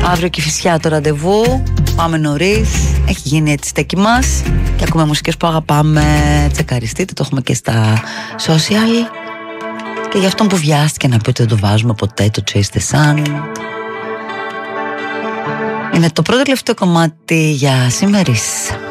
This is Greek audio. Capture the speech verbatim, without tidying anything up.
Αύριο Κηφισιά το ραντεβού. Πάμε νωρίς. Έχει γίνει έτσι στέκι μας. Και ακούμε μουσικές που αγαπάμε. Τσεκαριστείτε, το έχουμε και στα social. Και για αυτόν που βιάστηκε να πει ότι δεν το βάζουμε ποτέ, το Chase the Sun. Είναι το πρώτο τελευταίο κομμάτι για σήμερις.